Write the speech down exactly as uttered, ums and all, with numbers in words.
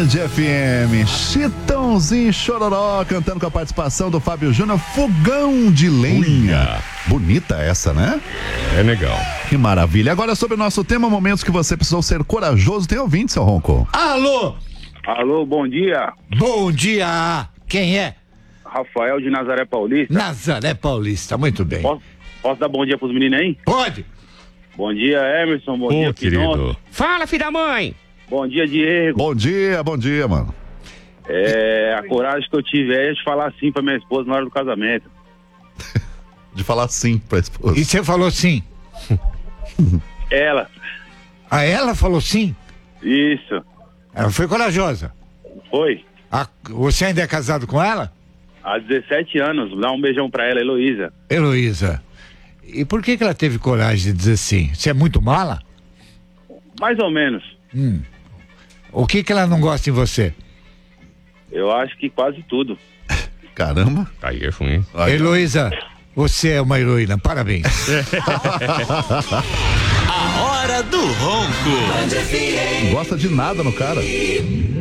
Band F M, Chitãozinho Chororó cantando com a participação do Fábio Júnior, Fogão de Lenha. Bonita essa, né? É legal. Que maravilha. Agora sobre o nosso tema, momentos que você precisou ser corajoso. Tem ouvinte, seu Ronco? Alô? Alô, bom dia. Bom dia. Quem é? Rafael de Nazaré Paulista. Nazaré Paulista, muito bem. Posso, posso dar bom dia pros meninos aí? Pode. Bom dia, Emerson. Bom Ô, dia, querido. Pinoto. Fala, filho da mãe. Bom dia, Diego. Bom dia, bom dia, mano. É, a coragem que eu tive é de falar sim pra minha esposa na hora do casamento. De falar sim pra esposa. E você falou sim? Ela. A ela falou sim? Isso. Ela foi corajosa. Foi. A- você ainda é casado com ela? Há dezessete anos. Dá um beijão pra ela, Heloísa. Heloísa. E por que que ela teve coragem de dizer sim? Você é muito mala? Mais ou menos. Hum. O que que ela não gosta em você? Eu acho que quase tudo. Caramba. Aí é ruim. Ai, Heloísa, você é uma heroína, parabéns. A hora do ronco. não gosta de nada no cara.